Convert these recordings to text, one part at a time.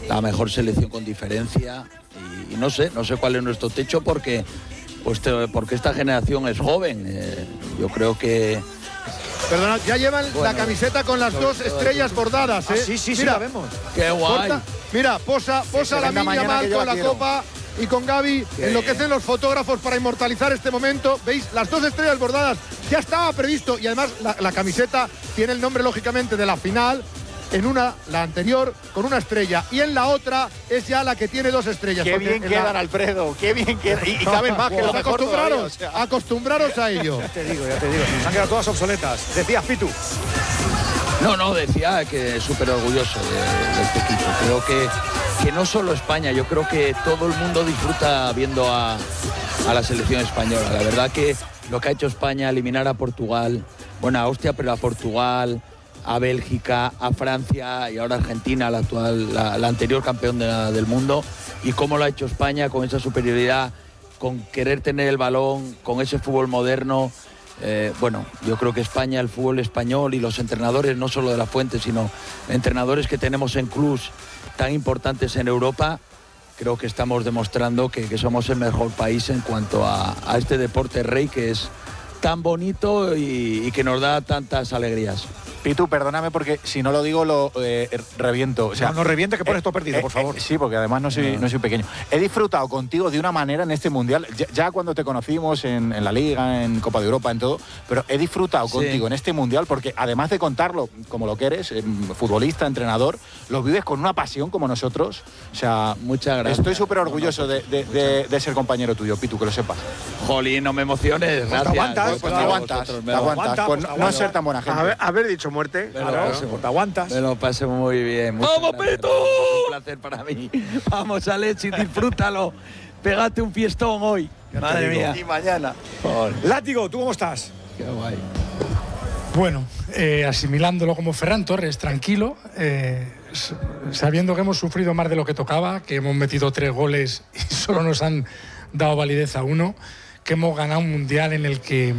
la mejor selección con diferencia y no sé cuál es nuestro techo porque esta generación es joven. Yo creo que... Perdona, ya llevan la camiseta con las 2 estrellas bordadas, ¿eh? Sí, la vemos. ¡Qué guay! Mira, posa la niña mal con la copa y con Gavi. Enloquecen los fotógrafos para inmortalizar este momento. ¿Veis? Las 2 estrellas bordadas ya estaba previsto y además la camiseta tiene el nombre, lógicamente, de la final. En una, la anterior, con una estrella. Y en la otra es ya la que tiene 2 estrellas. Qué bien quedan, Alfredo. Qué bien quedan. Y caben más que lo mejor todavía, o sea. Acostumbraros a ello. Ya te digo. Se han quedado todas obsoletas. Decías, Pitu. No, decía que súper orgulloso de este equipo. Creo que no solo España, yo creo que todo el mundo disfruta viendo a la selección española. La verdad que lo que ha hecho España, eliminar a Portugal, bueno, a Austria, pero a Portugal, a Bélgica, a Francia y ahora Argentina, la anterior campeón del mundo, y cómo lo ha hecho España con esa superioridad, con querer tener el balón, con ese fútbol moderno. Yo creo que España, el fútbol español y los entrenadores, no solo de la Fuente, sino entrenadores que tenemos en clubs tan importantes en Europa, creo que estamos demostrando que somos el mejor país en cuanto a este deporte rey que es tan bonito y que nos da tantas alegrías. Pitu, perdóname porque si no lo digo lo reviento. O sea, no reviente que pones todo perdido, por favor. Sí, porque además no soy pequeño. He disfrutado contigo de una manera en este Mundial, ya cuando te conocimos en la Liga, en Copa de Europa, en todo, pero he disfrutado contigo en este Mundial porque además de contarlo como lo que eres, futbolista, entrenador, lo vives con una pasión como nosotros. O sea, muchas gracias. Estoy súper orgulloso de ser compañero tuyo, Pitu, que lo sepas. Jolín, no me emociones. Pues gracias. te aguantas. Pues no ser tan buena gente. Haber dicho muerte. Te aguantas. Me lo pasé muy bien. ¡Vamos, Pitu! Un placer para mí. Vamos, Alexis, disfrútalo. Pégate un fiestón hoy. Madre mía. Y mañana. Látigo, ¿tú cómo estás? Qué guay. Bueno, asimilándolo como Ferran Torres, tranquilo, sabiendo que hemos sufrido más de lo que tocaba, que hemos metido 3 goles y solo nos han dado validez a 1, que hemos ganado un mundial en el que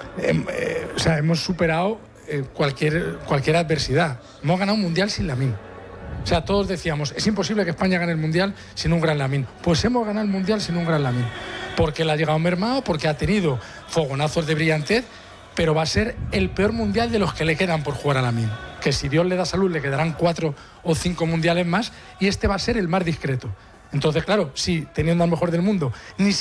hemos superado cualquier adversidad. Hemos ganado un mundial sin Lamine. O sea, todos decíamos, es imposible que España gane el mundial sin un gran Lamine. Pues hemos ganado el mundial sin un gran Lamine. Porque le ha llegado mermado, porque ha tenido fogonazos de brillantez, pero va a ser el peor mundial de los que le quedan por jugar a Lamine. Que si Dios le da salud le quedarán 4 o 5 mundiales más y este va a ser el más discreto. Entonces, claro, sí, teniendo al mejor del mundo, ni